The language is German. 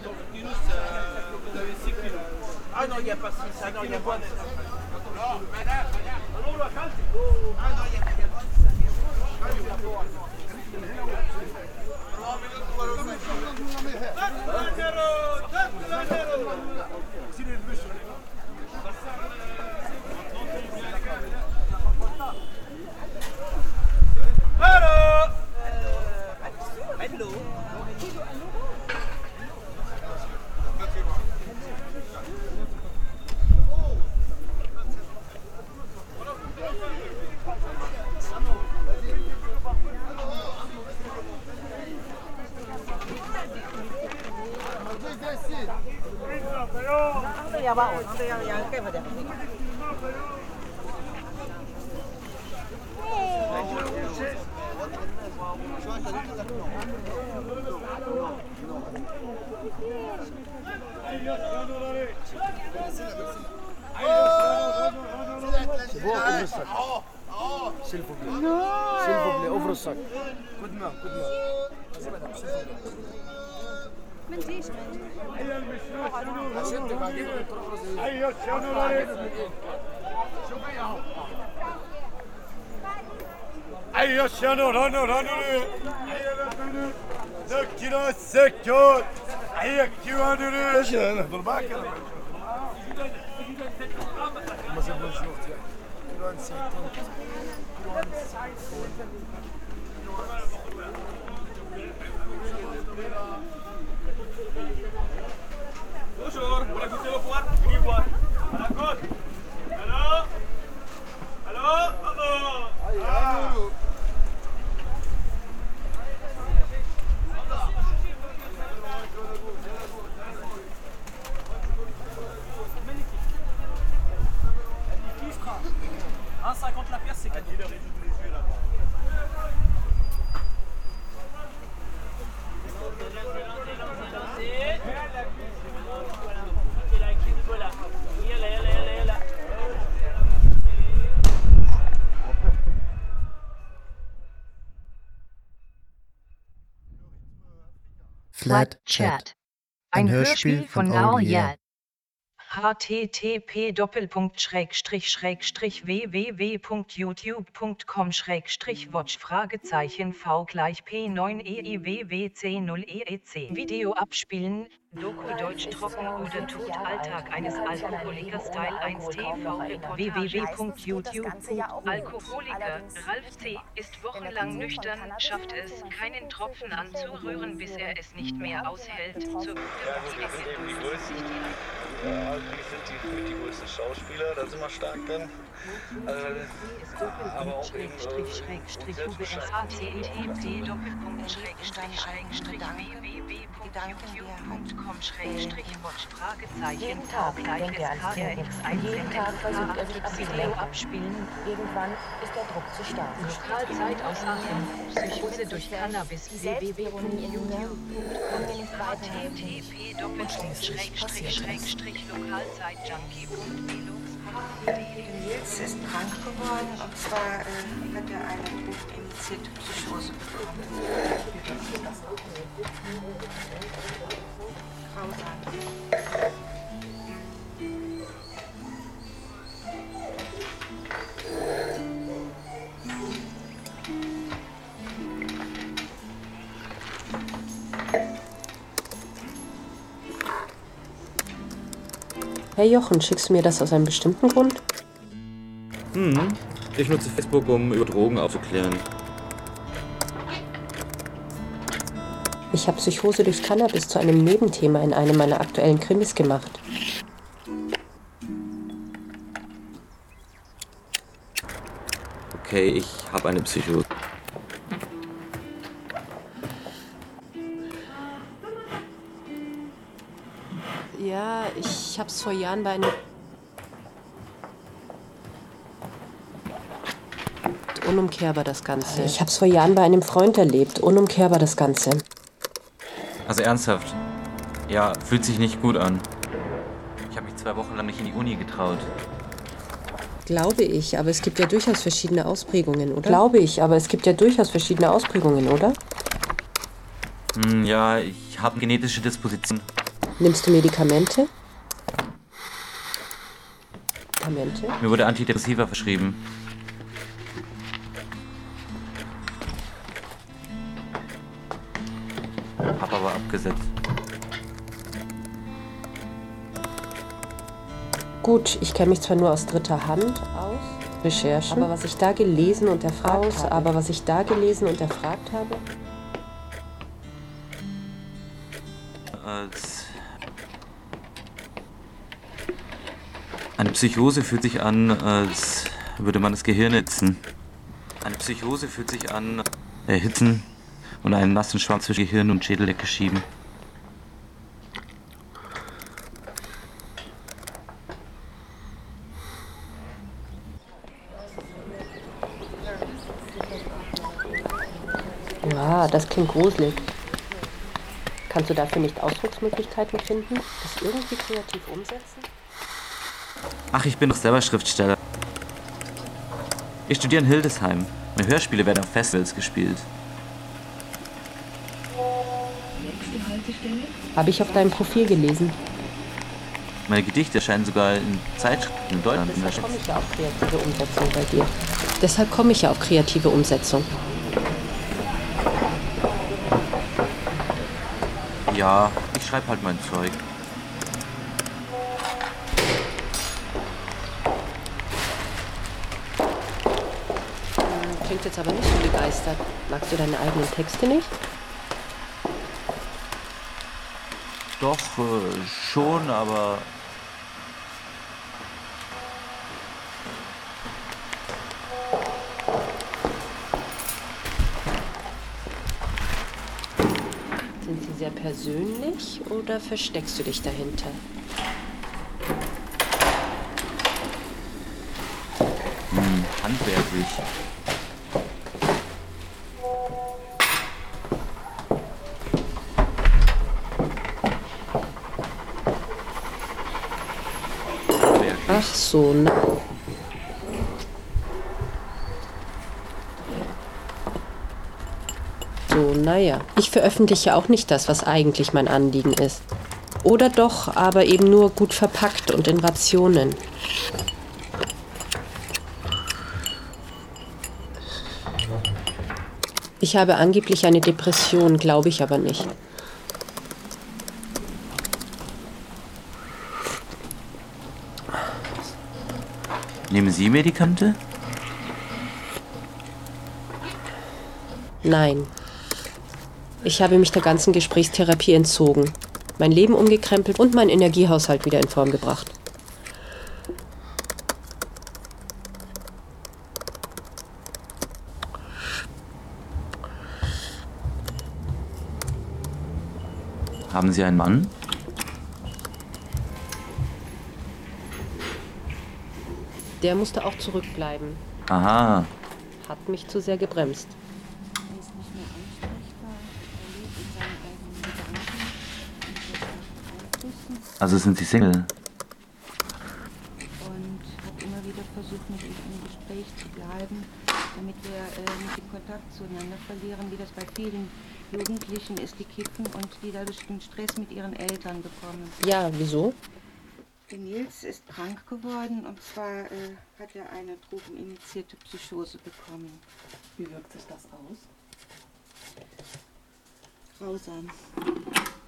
Ah non, il n'y a pas 6, ah non, il n'y a pas 6. S'il vous plaît. S'il vous plaît, ouvre le sac. Coup de main, coup de main. أيوة شنور هنور هنور أيوة ذكرى السكوت أيوة كيوانور إيش أنا نهضر معك أنا ما زبونش وقت كيلوان سيكون Bonjour, vous la goûtez au poids? Venez voir. À la côte. Allô? Allô? Allô? Ah, 50 la pièce, c'est 4 dealers, les yeux là. Flat Chat. Ein Hörspiel von Now Yet. http://www.youtube.com/v-9eewc0eec Video abspielen, Doku Deutsch trocken oder tot Alltag eines Alkoholikers Teil 1 TV www.youtube.alkoholiker Ralf C. ist wochenlang nüchtern, schafft es, keinen Tropfen anzurühren, bis er es nicht mehr aushält. Ja, die sind die größten Schauspieler, da sind wir stark drin. Aber auch eben Jeden Tag versucht er sich abzulenken. Abspielen. Irgendwann ist der Druck zu stark. Lokalzeit aus Aachen. Psychose durch Cannabis. Nils ist krank geworden, und zwar hat er eine hochinitiierte Psychose bekommen. Grausam. Hey Jochen, schickst du mir das aus einem bestimmten Grund? Ich nutze Facebook, um über Drogen aufzuklären. Ich habe Psychose durch Cannabis zu einem Nebenthema in einem meiner aktuellen Krimis gemacht. Okay, ich habe eine Psychose. Ja, ich hab's vor Jahren bei einem... Unumkehrbar das Ganze. Ich hab's vor Jahren bei einem Freund erlebt. Unumkehrbar das Ganze. Also ernsthaft? Ja, fühlt sich nicht gut an. Ich habe mich 2 Wochen lang nicht in die Uni getraut. Glaube ich, aber es gibt ja durchaus verschiedene Ausprägungen, oder? Glaube ich, aber es gibt ja durchaus verschiedene Ausprägungen, oder? Ja, ich habe genetische Disposition. Nimmst du Medikamente? Mir wurde Antidepressiva verschrieben. Hab aber abgesetzt. Gut, ich kenne mich zwar nur aus dritter Hand aus, Recherchen, aber was ich da gelesen und erfragt habe, Eine Psychose fühlt sich an, als würde man das Gehirn erhitzen. Eine Psychose fühlt sich an, erhitzen und einen nassen Schwamm zwischen Gehirn und Schädeldecke schieben. Ja, das klingt gruselig. Kannst du dafür nicht Ausdrucksmöglichkeiten finden? Das irgendwie kreativ umsetzen? Ach, ich bin doch selber Schriftsteller. Ich studiere in Hildesheim. Meine Hörspiele werden auf Festivals gespielt. Habe ich auf deinem Profil gelesen. Meine Gedichte erscheinen sogar in Zeitschriften in Deutschland. Deshalb komme ich ja auf kreative Umsetzung bei dir. Deshalb komme ich ja auf kreative Umsetzung. Ja, ich schreibe halt mein Zeug. Klingt jetzt aber nicht so begeistert. Magst du deine eigenen Texte nicht? Doch, schon, aber... Sind sie sehr persönlich oder versteckst du dich dahinter? Handwerklich. Ach so, na. So, naja. Ich veröffentliche auch nicht das, was eigentlich mein Anliegen ist. Oder doch, aber eben nur gut verpackt und in Rationen. Ich habe angeblich eine Depression, glaube ich aber nicht. Nehmen Sie Medikamente? Nein. Ich habe mich der ganzen Gesprächstherapie entzogen, mein Leben umgekrempelt und meinen Energiehaushalt wieder in Form gebracht. Haben Sie einen Mann? Der musste auch zurückbleiben. Aha. Hat mich zu sehr gebremst. Er ist nicht mehr ansprechbar. Er lebt in seinen eigenen Gedanken und Einflüssen Also sind Sie Single? und hat immer wieder versucht, mit ihm im Gespräch zu bleiben, damit wir nicht den Kontakt zueinander verlieren, wie das bei vielen Jugendlichen ist, die kiffen und die dadurch den Stress mit ihren Eltern bekommen. Ja, wieso? Der Nils ist krank geworden und zwar hat er eine drogeninitiierte Psychose bekommen. Wie wirkt sich das aus? Grausam.